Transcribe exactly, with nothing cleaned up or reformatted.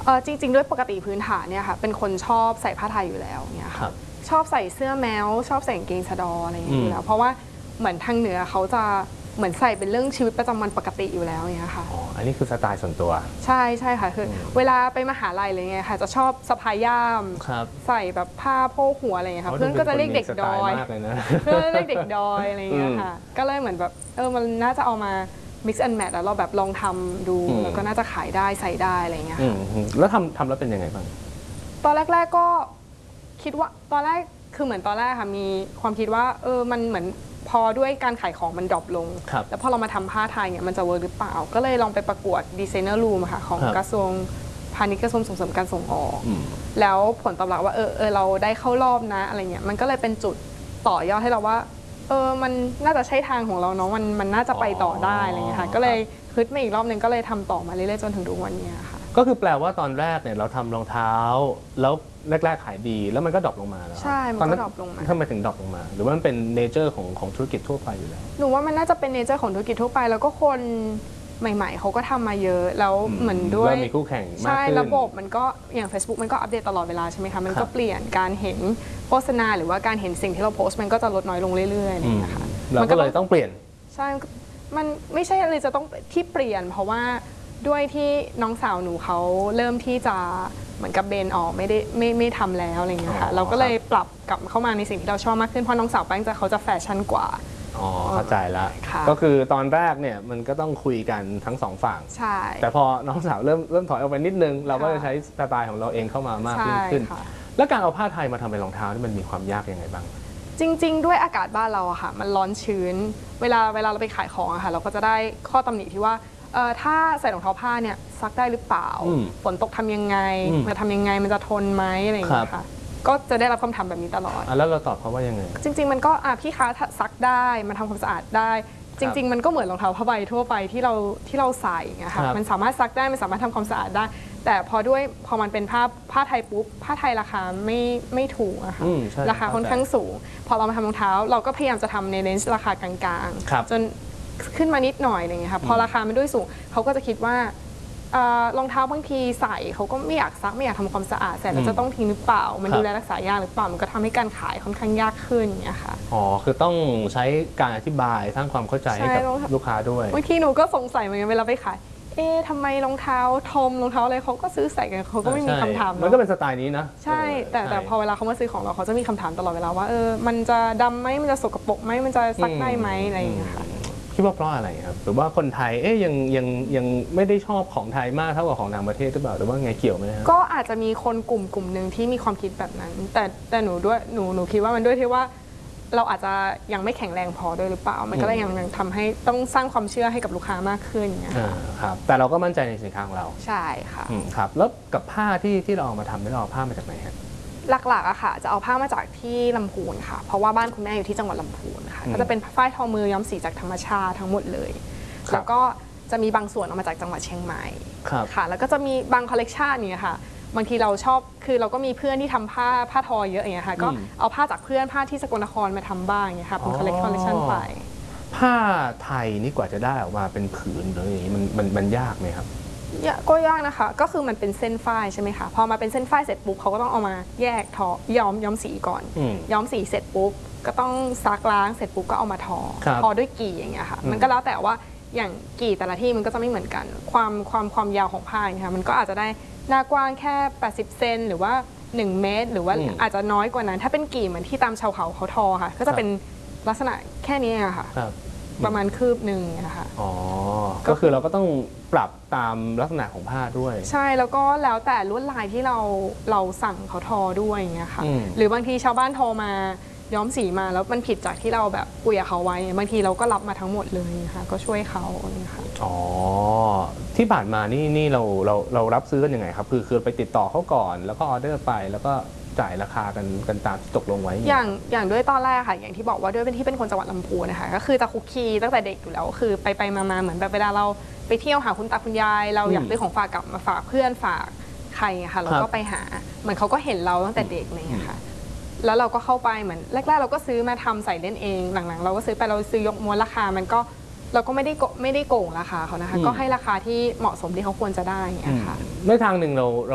เออจริงๆด้วยปกติพื้นฐานเนี่ยค่ะเป็นคนชอบใส่ผ้าไทยอยู่แล้วเนี่ยค่ะชอบใส่เสื้อแมวชอบใส่กางเกงสะดออะไรอย่างเงี้ยอยู่แล้วเพราะว่าเหมือนทางเหนือเขาจะเหมือนใส่เป็นเรื่องชีวิตประจำวันปกติอยู่แล้วเนี่ยค่ะอ๋ออันนี้คือสไตล์ส่วนตัวใช่ใช่ค่ะคือเวลาไปมหาลัยอะไรเงี้ยค่ะจะชอบสะพายย่ามใส่แบบผ้าโพกหัวอะไรเงี้ยค่ะเพื่อนก็จะเรียกเด็กดอยเพื่อนเรียกเด็กดอยอะไรเงี้ยค่ะก็เลยเหมือนแบบเออมันน่าจะเอามา mix and match แล้วเราแบบลองทำดูแล้วก็น่าจะขายได้ใส่ได้อะไรเงี้ยแล้วทำทำแล้วเป็นยังไงบ้างตอนแรกๆก็คิดว่าตอนแรกคือเหมือนตอนแรกค่ะมีความคิดว่าเออมันเหมือนพอด้วยการขายของมันดรอปลงแล้วพอเรามาทำผ้าไทยเนี่ยมันจะเวิร์กหรือเปล่าก็เลยลองไปประกวดดีไซเนอร์รูมค่ะของกระทรวงพาณิชย์กระทรวงส่งเสริมการส่งออกแล้วผลตอบรับว่าเออเออเราได้เข้ารอบนะอะไรเงี้ยมันก็เลยเป็นจุดต่อยอดให้เราว่าเออมันน่าจะใช่ทางของเราเนาะมันมันน่าจะไปต่อได้อะไรเงี้ยค่ะก็เลยฮึดมาอีกรอบนึงก็เลยทำต่อมาเรื่อยๆจนถึงทุกวันนี้ค่ะก็คือแปลว่าตอนแรกเนี่ยเราทำรองเท้าแล้วแรกๆขายดีแล้วมันก็ดรอปลงมาแล้วใช่มันก็ดรอปลงมาทำไมถึงดรอปลงมาหรือว่ามันเป็นเนเจอร์ของของธุรกิจทั่วไปอยู่แล้วหนูว่ามันน่าจะเป็นเนเจอร์ของธุรกิจทั่วไปแล้วก็คนใหม่ๆเขาก็ทำมาเยอะแล้วเหมือนด้วยมีคู่แข่งมากขึ้นใช่ระบบมันก็อย่าง Facebook มันก็อัปเดตตลอดเวลาใช่ไหมคะมันก็เปลี่ยนการเห็นโฆษณาหรือว่าการเห็นสิ่งที่เราโพสต์มันก็จะลดน้อยลงเรื่อยๆนะคะเราก็เลยต้องเปลี่ยนใช่มันไม่ใช่อะไรจะต้องที่เปลี่ยนเพราะว่าด้วยที่น้องสาวหนูเขาเริ่มที่จะเหมือนกับเบนออกไม่ได้ไม่ไม่ทำแล้วอะไรอย่างเงี้ยค่ะเราก็เลยปรับกลับเข้ามาในสิ่งที่เราชอบมากขึ้นเพราะน้องสาวแป้งจะเขาจะแฟชั่นกว่าอ๋อเข้าใจแล้วก็คือตอนแรกเนี่ยมันก็ต้องคุยกันทั้งสองฝั่งใช่แต่พอน้องสาวเริ่มเริ่มถอยออกไปนิดนึงเราก็จะใช้สไตล์ของเราเองเข้ามามากขึ้นแล้วการเอาผ้าไทยมาทำเป็นรองเท้านี่มันมีความยากยังไงบ้างจริงๆด้วยอากาศบ้านเราอะค่ะมันร้อนชื้นเวลาเวลาเราไปขายของอะค่ะเราก็จะได้ข้อตำหนิที่ว่าถ้าใส่รองเท้าผ้าเนี่ยซักได้หรือเปล่าฝนตกทำยังไงมันจะทำยังไงมันจะทนไหมอะไรอย่างเงี้ยค่ะก็จะได้รับคำถามแบบนี้ตลอดแล้วเราตอบเขาว่ายังไงจริงๆมันก็พี่คะซักได้มันทำความสะอาดได้จริงๆมันก็เหมือนรองเท้าผ้าใบทั่วไปที่เราที่เราใส่ไงค่ะมันสามารถซักได้มันสามารถทำความสะอาดได้แต่พอด้วยพอมันเป็นผ้าผ้าไทยปุ๊บผ้าไทยราคาไม่ไม่ถูกอะค่ะราคาค่อนข้างสูงพอเรามาทำรองเท้าเราก็พยายามจะทำในเลนส์ราคากลางๆจนขึ้นมานิดหน่อยอะไรเงี้ยค่ะพอราคาไม่ด้วยสูงเขาก็จะคิดว่ารองเท้าบางทีใส่เขาก็ไม่อยากซักไม่อยากทำความสะอาดใส่แล้วจะต้องทิ้งหรือเปล่ามันดูแลรักษายากหรือเปล่ามันก็ทำให้การขายค่อนข้างยากขึ้นเนี่ยค่ะอ๋อคือต้องใช้การอธิบายสร้างความเข้าใจให้กับลูกค้าด้วยบางทีหนูก็สงสัยเหมือนกันเวลาไปขายเอ๊ะทำไมรองเท้าทอมรองเท้าอะไรเขาก็ซื้อใส่กันเขาก็ไม่มีคำถามมันก็เป็นสไตล์นี้นะใช่แต่แต่พอเวลาเขามาซื้อของเราเขาจะมีคำถามตลอดเวลาว่าเออมันจะดำไหมมันจะสกปรกไหมมันจะซักได้ไหมอะไรอย่างเงี้ยค่ะคิดว่าเพราะอะไรครับหรือว่าคนไทยเอ๊ยยังยังยังไม่ได้ชอบของไทยมากเท่ากับของต่างประเทศหรือเปล่าหรือว่าไงเกี่ยวไหมครับก็อาจจะมีคนกลุ่มกลุ่มหนึ่งที่มีความคิดแบบนั้นแต่แต่หนูด้วยหนูหนูคิดว่ามันด้วยที่ว่าเราอาจจะยังไม่แข็งแรงพอด้วยหรือเปล่ามันก็เลยยังยังทำให้ต้องสร้างความเชื่อให้กับลูกค้ามากขึ้นอย่างเงี้ยครับแต่เราก็มั่นใจในสินค้าของเราใช่ค่ะครับแล้วกับผ้าที่ที่เราเอามาทำนี่เราเอาผ้ามาจากไหนครับหลักๆอะค่ะจะเอาผ้ามาจากที่ลำพูนค่ะเพราะว่าบ้านคุณแม่อยู่ที่จังหวัดลำพูนค่ะก็จะเป็นฝ้ายทอมือย้อมสีจากธรรมชาติทั้งหมดเลยแล้วก็จะมีบางส่วนออกมาจากจังหวัดเชียงใหม่ค่ะแล้วก็จะมีบางคอลเลกชันนี้ค่ะบางทีเราชอบคือเราก็มีเพื่อนที่ทำผ้าผ้าทอเยอะอย่างเงี้ยค่ะก็เอาผ้าจากเพื่อนผ้าที่สกลนครมาทำบ้างอย่างเงี้ยค่ะเป็นคอลเลกชันไปผ้าไทยนี่กว่าจะได้ออกมาเป็นผืนหรืออย่างนี้มันมันมันยากไหมครับก็ยากนะคะก็คือมันเป็นเส้นฝ้ายใช่ไหมคะพอมาเป็นเส้นฝ้ายเสร็จปุ๊บเขาก็ต้องเอามาแยกทอย้อมย้อมสีก่อนย้อมสีเสร็จปุ๊บก็ต้องซักล้างเสร็จปุ๊บก็เอามาทอทอด้วยกี่อย่างเงี้ยค่ะมันก็แล้วแต่ว่าอย่างกี่แต่ละที่มันก็จะไม่เหมือนกันความความความยาวของผ้าเนี่ยค่ะมันก็อาจจะได้หน้ากว้างแค่แปดสิบเซนหรือว่าหนึ่งเมตรหรือว่าอาจจะน้อยกว่านั้นถ้าเป็นกี่เหมือนที่ตามชาวเขาเขาทอค่ะก็จะเป็นลักษณะแค่นี้ค่ะประมาณคืบหนึ่งนะคะอ๋อก็คือเราก็ต้องปรับตามลักษณะของผ้าด้วยใช่แล้วก็แล้วแต่ลวดลายที่เราเราสั่งเขาทอด้วยอย่างเงี้ยค่ะหรือบางทีชาวบ้านโทรมาย้อมสีมาแล้วมันผิดจากที่เราแบบคุยกับเขาไว้บางทีเราก็รับมาทั้งหมดเลยค่ะก็ช่วยเขาเนี่ยค่ะอ๋อที่ผ่านมานี่นี่เราเราเรารับซื้อกันยังไงครับคือคือไปติดต่อเขาก่อนแล้วก็ออเดอร์ไปแล้วก็จ่ายราคากันกันตามที่ตกลงไว้อย่างอย่างด้วยตอนแรกค่ะอย่างที่บอกว่าด้วยเป็นที่เป็นคนจังหวัดลำพูนนะคะก็คือจะคุกคีตั้งแต่เด็กอยู่แล้วคือไปไปมาๆเหมือนแบบเวลาเราไปเที่ยวหาคุณตาคุณยายเราอยากซื้อของฝากกลับมาฝากเพื่อนฝากใครค่ะเราก็ไปหาเหมือนเขาก็เห็นเราตั้งแต่เด็กเลยค่ะแล้วเราก็เข้าไปเหมือนแรกๆเราก็ซื้อมาทำใส่เล่นเองหลังๆเราก็ซื้อไปเราซื้อยกม้วนราคามันก็เราก็ไม่ได้ไม่ได้โกงราคาเขานะคะก็ให้ราคาที่เหมาะสมที่เขาควรจะได้ค่ะในทางหนึ่งเรา